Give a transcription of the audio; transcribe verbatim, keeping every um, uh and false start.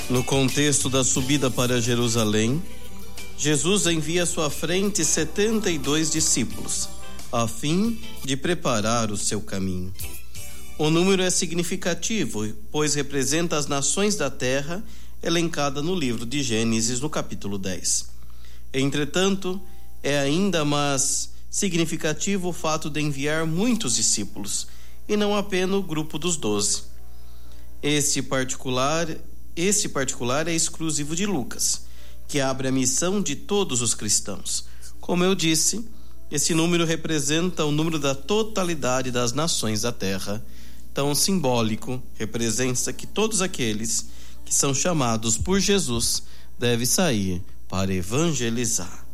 No contexto da subida para Jerusalém, Jesus envia à sua frente setenta e dois discípulos, a fim de preparar o seu caminho. O número é significativo, pois representa as nações da terra elencada no livro de Gênesis, no capítulo dez. Entretanto, é ainda mais significativo o fato de enviar muitos discípulos, e não apenas o grupo dos doze. Este particular, este particular é exclusivo de Lucas, que abre a missão de todos os cristãos. Como eu disse, esse número representa o número da totalidade das nações da terra. Tão simbólico, representa que todos aqueles que são chamados por Jesus devem sair para evangelizar.